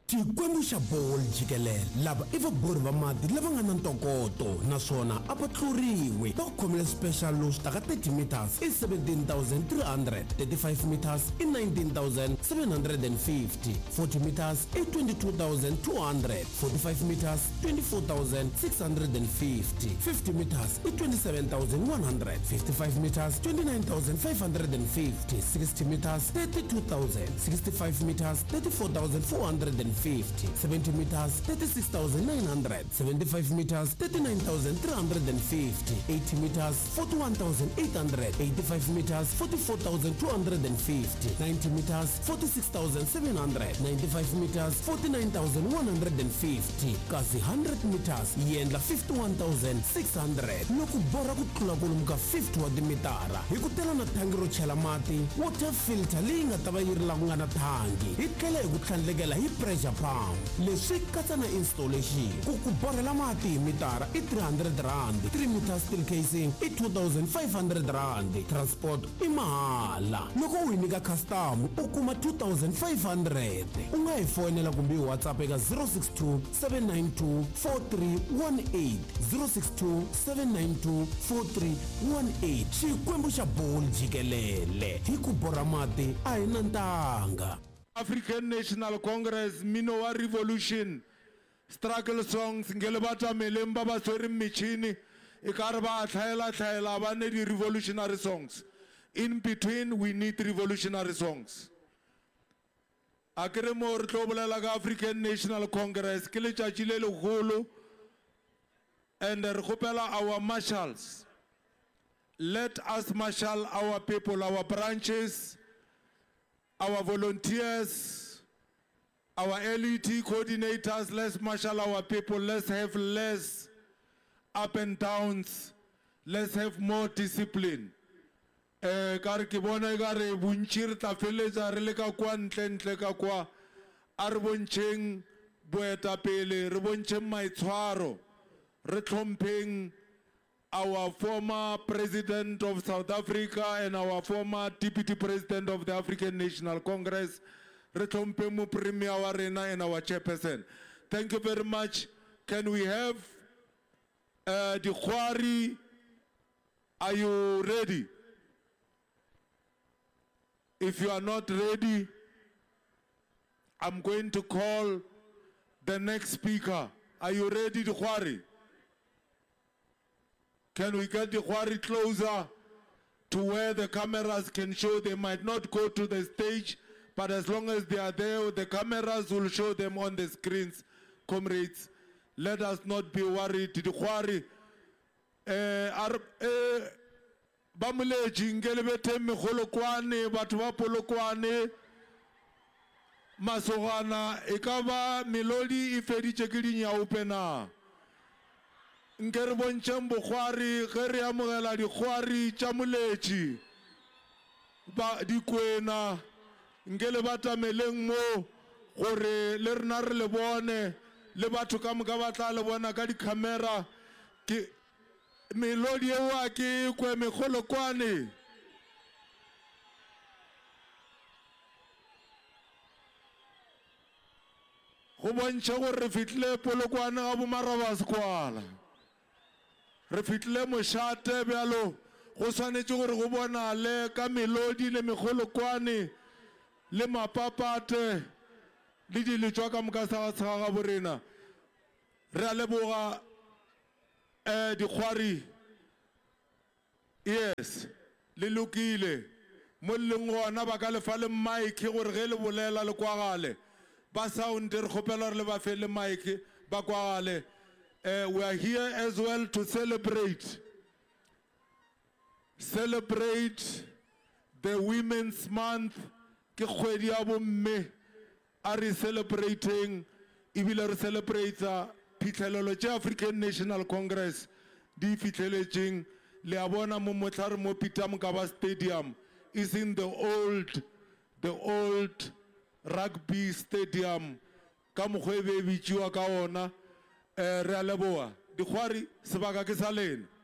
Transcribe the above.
Xikwembu xa bolo jikelele lava I vabori va mati lava nga na ntokoto naswona a va tluriwe va khomile special lowu xitaka 30 meters I 17,300, 35 meters I 19,750, 40 meters I 22,200, 45 meters 24,650, 50 meters I 27,100, 55 meters 29,550, 60 meters 32,000, 65 meters 34,450, 70 meters 36,900, 75 meters 39,350, 80 meters 41,800, 85 meters 44,250, 90 meters 46,700, 95 meters 49,150, kasi 100 meters yendla 51,600. Loko bora ku tlula kwalomu ka 50 wa timitara hi ku tela na thangi ro chela mati, water filter leyi nga ta va yi ri la ku nga na thangi, hi tlhela hi ku tlhandlekela hi pressure pump. Leswi katsa na installation, ku borhela mati hi mitara I 300 rand, 3 meters steel casing I 2,500 rand, transport I mahala. Loko u hi nyika custom u kuma 2,500. U nga hi fonela kumbe hi WhatsApp eka 062 792 4318, 062 792 4318. Xikwembu xa bolo jikelele hi ku borha mati a hi na ntanga. African National Congress Minowa Revolution struggle songs ngele bata melemba ba tswere michini ikare ba tlhaela ba ne di revolutionary songs. In between we need revolutionary songs. Akere mo re tlo bolela ka African National Congress ke letšatši le legolo and re gopela our marshals. Let us marshal our people, our branches, our volunteers, our LET coordinators. Let's marshal our people. Let's have less up and downs. Let's have more discipline. Kare ke bona gare bontši re tla feletša re le ka kwa ntle ka kwa a re bontšheng boetapele, re bontšheng maitshwaro, re tlhompheng our former president of South Africa and our former deputy president of the African National Congress, re tlhompheng mo premier wa rena and our chairperson. Thank you very much. Can we have the Khwari? Are you ready? If you are not ready, I'm going to call the next speaker. Are you ready, the Khwari? Can we get the Khwari closer to where the cameras can show? They might not go to the stage, but as long as they are there, the cameras will show them on the screens. Comrades, let us not be worried. The Khwari, bamuleji ngele bete megolokwane, batho ba polokwane, masogana, ekaba melodi ifeditše ke dinyawo pena. Nkere bontšheng Bokgwari ge re amogela dikgwari tša moletši ba dikwena nkele batameleng mo gore le rena re le bone le batho ka moka ba tla le bona ka dikhamera ke melodi eo a ke kwe megolokwane. Go bontšha gore re fitlile polokwane ga bomarabase kwala, re fitlile mošate bjalo go swanetše gore go bonale ka melodi le megolokwane le mapapate le diletswa ka moka tshaga ga borena. Re a leboga dikgwari, yes le lokile mo leng gona ba ka lefa le mike gore ge le bolela le kwagale ba sound re kgopela re le ba fe le mike ba kwagale. We are here as well to celebrate the Women's Month. Ke kgwedi ya bomme a re celebrating ebile re celebrate phitlhelelo tše African National Congress di fitlheletšeng. Le a bona mo motlhare mo Peter Mokaba Stadium is in the old rugby stadium ka mokgwa e be bitšiwa ka ona. Re a leboa dikgwari sebaka ke sa lena.